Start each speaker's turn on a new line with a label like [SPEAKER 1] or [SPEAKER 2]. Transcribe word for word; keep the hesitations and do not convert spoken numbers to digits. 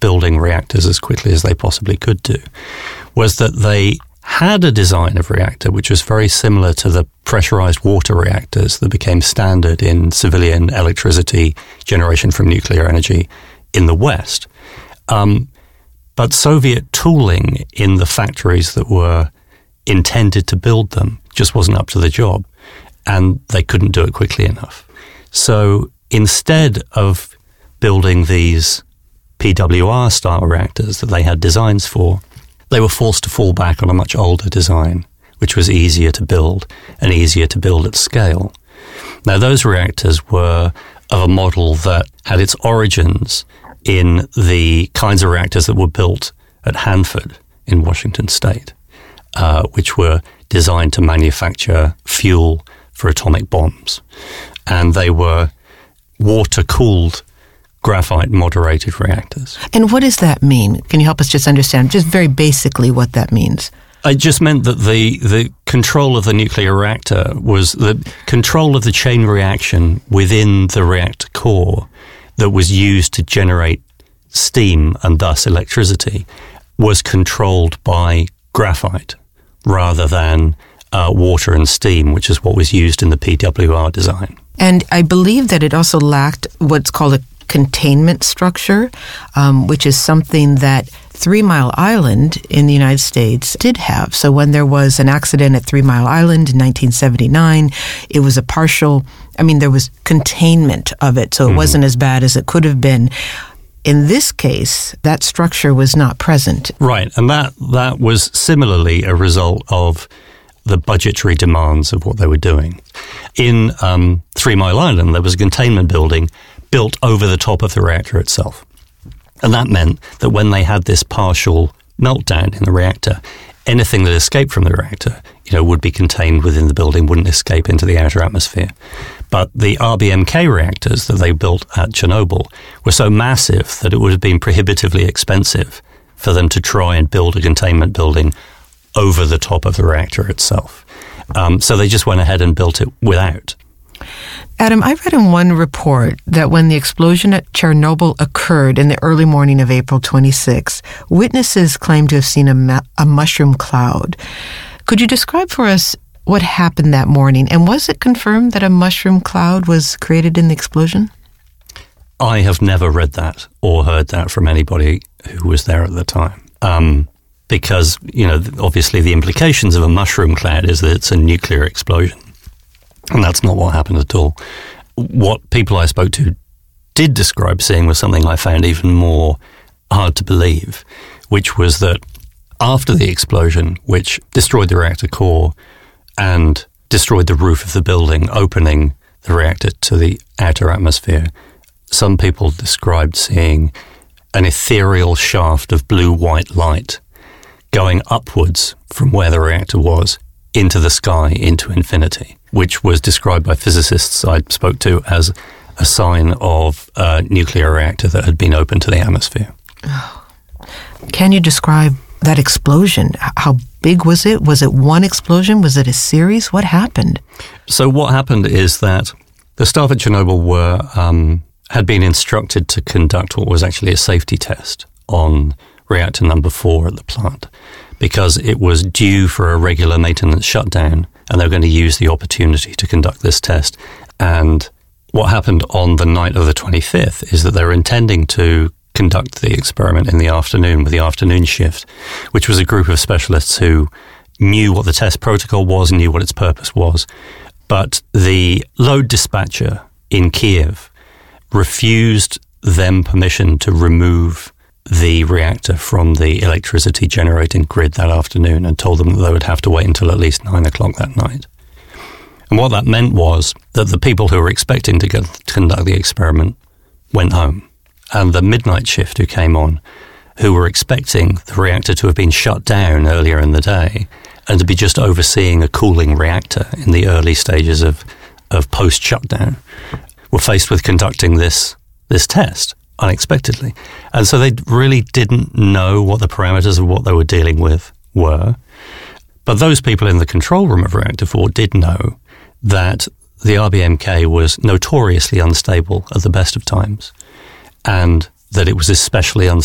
[SPEAKER 1] building reactors as quickly as they possibly could do, was that they had a design of reactor which was very similar to the pressurized water reactors that became standard in civilian electricity generation from nuclear energy in the West. Um, but Soviet tooling in the factories that were intended to build them just wasn't up to the job, and they couldn't do it quickly enough. So instead of building these P W R-style reactors that they had designs for, they were forced to fall back on a much older design, which was easier to build and easier to build at scale. Now, those reactors were of a model that had its origins in the kinds of reactors that were built at Hanford in Washington State, uh, which were designed to manufacture fuel for atomic bombs. And they were water-cooled, graphite-moderated reactors.
[SPEAKER 2] And what does that mean? Can you help us just understand, just very basically, what that means?
[SPEAKER 1] It just meant that the, the control of the nuclear reactor was the control of the chain reaction within the reactor core that was used to generate steam and thus electricity was controlled by graphite rather than uh, water and steam, which is what was used in the P W R design.
[SPEAKER 2] And I believe that it also lacked what's called a containment structure, um, which is something that Three Mile Island in the United States did have. So when there was an accident at Three Mile Island in nineteen seventy-nine, it was a partial, I mean, there was containment of it, so it mm-hmm. wasn't as bad as it could have been. In this case, that structure was not present.
[SPEAKER 1] Right, and that, that was similarly a result of the budgetary demands of what they were doing. In um, Three Mile Island, there was a containment building built over the top of the reactor itself. And that meant that when they had this partial meltdown in the reactor, anything that escaped from the reactor, you know, would be contained within the building, wouldn't escape into the outer atmosphere. But the R B M K reactors that they built at Chernobyl were so massive that it would have been prohibitively expensive for them to try and build a containment building over the top of the reactor itself. Um, so they just went ahead and built it without.
[SPEAKER 2] Adam, I read in one report that when the explosion at Chernobyl occurred in the early morning of April twenty-sixth, witnesses claimed to have seen a, ma- a mushroom cloud. Could you describe for us what happened that morning, and was it confirmed that a mushroom cloud was created in the explosion?
[SPEAKER 1] I have never read that or heard that from anybody who was there at the time. Um, because, you know, obviously the implications of a mushroom cloud is that it's a nuclear explosion. And that's not what happened at all. What people I spoke to did describe seeing was something I found even more hard to believe, which was that after the explosion, which destroyed the reactor core and destroyed the roof of the building, opening the reactor to the outer atmosphere, some people described seeing an ethereal shaft of blue-white light going upwards from where the reactor was into the sky, into infinity, which was described by physicists I spoke to as a sign of a nuclear reactor that had been opened to the atmosphere.
[SPEAKER 2] Can you describe that explosion? How big was it? Was it one explosion? Was it a series? What happened?
[SPEAKER 1] So what happened is that the staff at Chernobyl were um, had been instructed to conduct what was actually a safety test on reactor number four at the plant, because it was due for a regular maintenance shutdown, and they were going to use the opportunity to conduct this test. And what happened on the night of the twenty-fifth is that they were intending to conduct the experiment in the afternoon with the afternoon shift, which was a group of specialists who knew what the test protocol was, knew what its purpose was. But the load dispatcher in Kiev refused them permission to remove the reactor from the electricity generating grid that afternoon and told them that they would have to wait until at least nine o'clock that night. And what that meant was that the people who were expecting to, get, to conduct the experiment went home. And the midnight shift who came on, who were expecting the reactor to have been shut down earlier in the day and to be just overseeing a cooling reactor in the early stages of, of post-shutdown, were faced with conducting this, this test unexpectedly. And so they really didn't know what the parameters of what they were dealing with were. But those people in the control room of Reactor four did know that the R B M K was notoriously unstable at the best of times, and that it was especially unstable